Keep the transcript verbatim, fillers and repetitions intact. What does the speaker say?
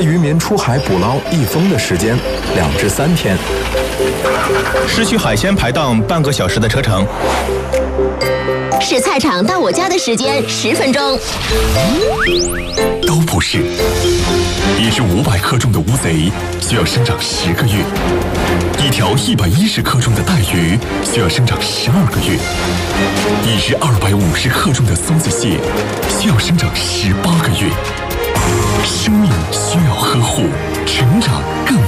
渔民出海捕捞一封的时间两至三天。 市区海鲜排档半个小时的车程。 是菜场到我家的时间十分钟。 都不是，一只五百克重的乌贼需要生长十个月，一条一百一十克重的带鱼需要生长十二个月，一只二百五十克重的松子蟹需要生长十八个月。生命需要呵护，成长更